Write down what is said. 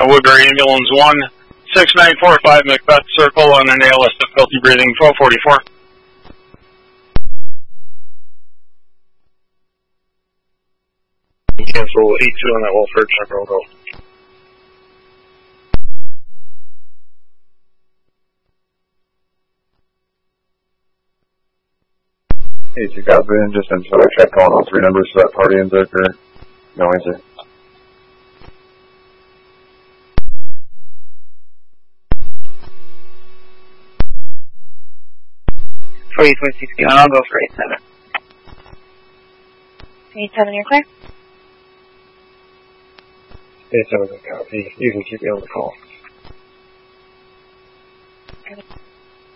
Woodbury Ambulance 16945 Macbeth Circle on an ALS difficulty breathing 1244. Cancel 82 on that Wolford check roll go. Hey, you got been just in so I check calling all three numbers for that party in Zick or no answer. 4461, I'll go for 87. 87, you're clear? 87 is a copy. You can keep me on the call. Okay.